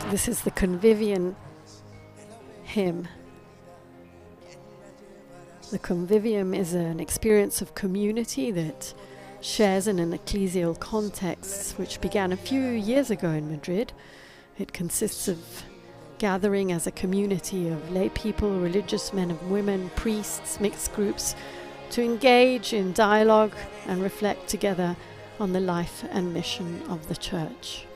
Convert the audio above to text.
This is the Convivium hymn. The Convivium is an experience of community that shares in an ecclesial context which began a few years ago in Madrid. It consists of gathering as a community of lay people, religious men and women, priests, mixed groups, to engage in dialogue and reflect together on the life and mission of the Church.